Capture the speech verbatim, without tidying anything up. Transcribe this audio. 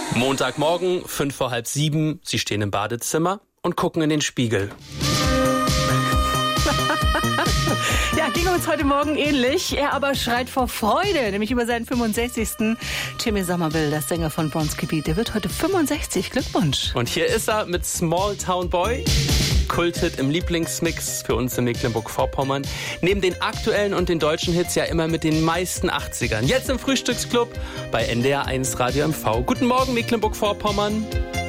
Montagmorgen, fünf vor halb sieben. Sie stehen im Badezimmer und gucken in den Spiegel. Ja, ging uns heute Morgen ähnlich. Er aber schreit vor Freude, nämlich über seinen fünfundsechzigsten Jimmy Somerville, der Sänger von Bronski Beat. Der wird heute fünfundsechzig. Glückwunsch. Und hier ist er mit Small Town Boy. Kulthit im Lieblingsmix für uns in Mecklenburg-Vorpommern. Neben den aktuellen und den deutschen Hits ja immer mit den meisten achtzigern. Jetzt im Frühstücksclub bei N D R eins Radio M V. Guten Morgen, Mecklenburg-Vorpommern.